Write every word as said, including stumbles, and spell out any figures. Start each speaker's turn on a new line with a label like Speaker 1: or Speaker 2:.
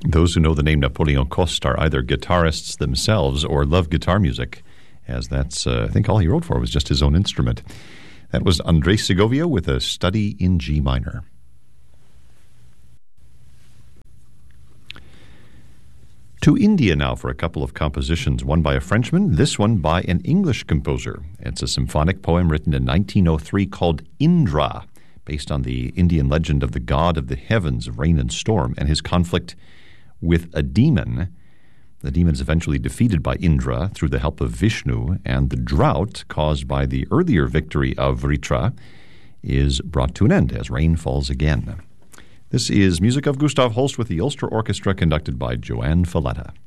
Speaker 1: Those who know the name Napoleon Coste are either guitarists themselves or love guitar music, as that's, uh, I think all he wrote for was just his own instrument. That was Andres Segovia with a study in G minor. To India now for a couple of compositions, one by a Frenchman, this one by an English composer. It's a symphonic poem written in nineteen oh three called Indra, based on the Indian legend of the god of the heavens, of rain and storm, and his conflict with a demon. The demon is eventually defeated by Indra through the help of Vishnu, and the drought caused by the earlier victory of Vritra is brought to an end as rain falls again. This is music of Gustav Holst with the Ulster Orchestra, conducted by Joanne Falletta.